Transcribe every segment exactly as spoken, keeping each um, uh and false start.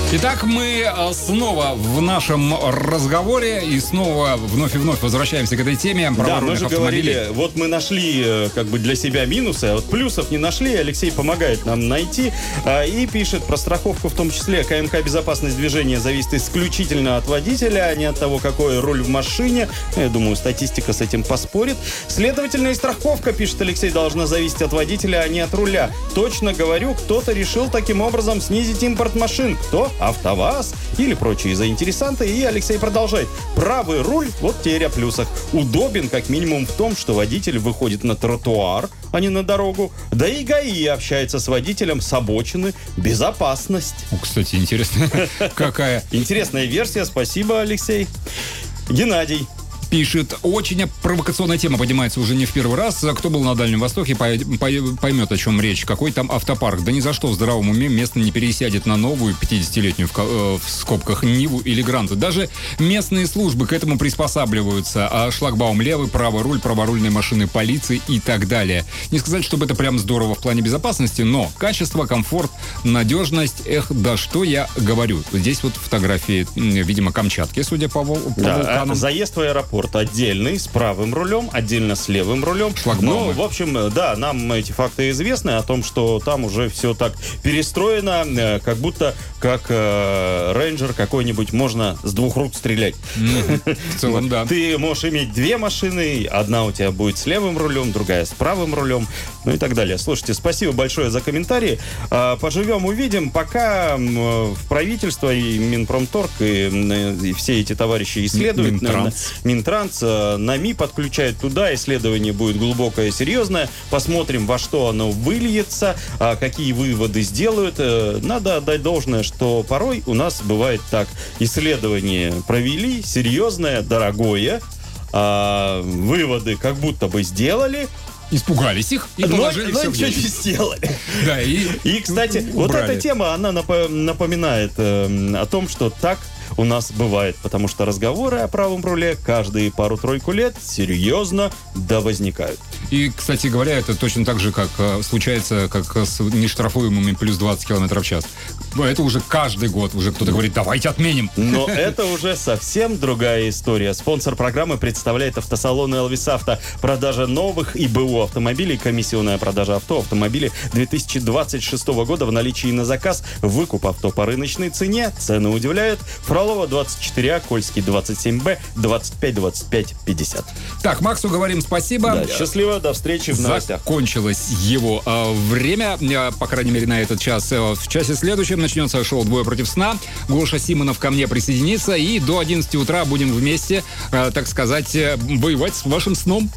Итак, мы снова в нашем разговоре и снова вновь и вновь возвращаемся к этой теме. Да, мы же говорили, вот мы нашли как бы для себя минусы, а вот плюсов не нашли. Алексей помогает нам найти и пишет про страховку, в том числе КМК «Безопасность движения» зависит исключительно от водителя, а не от того, какой руль в машине. Я думаю, статистика с этим поспорит. Следовательно, и страховка, пишет Алексей, должна зависеть от водителя, а не от руля. Точно говорю, кто-то решил таким образом снизить импорт машин. Кто? АвтоВАЗ или прочие заинтересанты. И Алексей продолжает. Правый руль, вот теперь о плюсах. Удобен как минимум в том, что водитель выходит на тротуар, а не на дорогу. Да и ГАИ общается с водителем с обочины. Безопасность. О, кстати, интересная какая. Интересная версия. Спасибо, Алексей. Геннадий пишет, очень провокационная тема поднимается уже не в первый раз. Кто был на Дальнем Востоке, поймет, о чем речь. Какой там автопарк? Да ни за что в здравом уме местно не пересядет на новую пятидесятилетнюю в, в скобках Ниву или Гранту. Даже местные службы к этому приспосабливаются. А шлагбаум левый, правый руль, праворульные машины полиции и так далее. Не сказать, чтобы это прям здорово в плане безопасности, но качество, комфорт, надежность, эх, да что я говорю. Здесь вот фотографии, видимо, Камчатки, судя по, по да, вулканам. Заезд в аэропорт отдельный, с правым рулем, отдельно с левым рулем. Шлагбаумы. Ну, в общем, да, нам эти факты известны о том, что там уже все так перестроено, как будто как э, рейнджер какой-нибудь можно с двух рук стрелять. Mm, в целом, да. Ты можешь иметь две машины, одна у тебя будет с левым рулем, другая с правым рулем, ну и так далее. Слушайте, спасибо большое за комментарии. Поживем, увидим. Пока в правительство и Минпромторг и, и все эти товарищи исследуют. Минтранс. Минтранс НАМИ подключает туда, исследование будет глубокое и серьезное, посмотрим, во что оно выльется, какие выводы сделают. Надо отдать должное, что порой у нас бывает так. Исследование провели, серьезное, дорогое, выводы как будто бы сделали, испугались их и положили но, все но ничего не сделали. Да, и, и, кстати, убрали. Вот эта тема, она напоминает э, о том, что так у нас бывает, потому что разговоры о правом руле каждые пару-тройку лет серьезно да возникают. И, кстати говоря, это точно так же, как э, случается, как с нештрафуемыми плюс двадцать километров в час. Это уже каждый год уже кто-то говорит, давайте отменим. Но это уже совсем другая история. Спонсор программы представляет автосалон Элвис Авто. Продажа новых и БУ автомобилей, комиссионная продажа авто, автомобили две тысячи двадцать шестого года в наличии на заказ, выкуп авто по рыночной цене, цены удивляют. Фролова двадцать четыре А, Кольский двадцать семь Б, двадцать пять двадцать пять пятьдесят. Так, Максу говорим спасибо. Да, счастливо, до встречи в новостях. Закончилось его э, время, э, по крайней мере, на этот час. Э, в часе следующем начнется шоу «Двое против сна». Гоша Симонов ко мне присоединится, и до одиннадцати утра будем вместе, э, так сказать, э, воевать с вашим сном.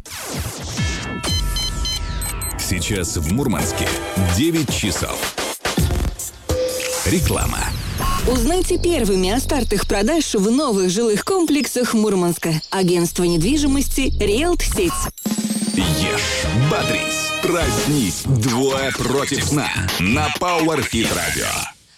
Сейчас в Мурманске девять часов. Реклама. Узнайте первыми о стартах продаж в новых жилых комплексах Мурманска. Агентство недвижимости «Риэлт-Сеть». Ешь, бодрись, проснись, двое против сна на Power Hit Radio.